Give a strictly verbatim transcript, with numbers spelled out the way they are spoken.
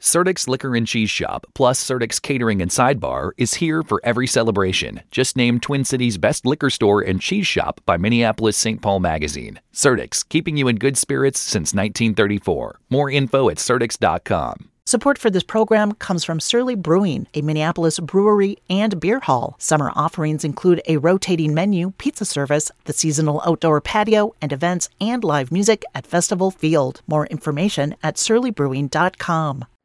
Surdyk's Liquor and Cheese Shop, plus Surdyk's Catering and Sidebar, is here for every celebration. Just named Twin Cities' best liquor store and cheese shop by Minneapolis Saint Paul Magazine. Surdyk's, keeping you in good spirits since nineteen thirty-four. More info at surdyks dot com. Support for this program comes from Surly Brewing, a Minneapolis brewery and beer hall. Summer offerings include a rotating menu, pizza service, the seasonal outdoor patio, and events and live music at Festival Field. More information at surly brewing dot com.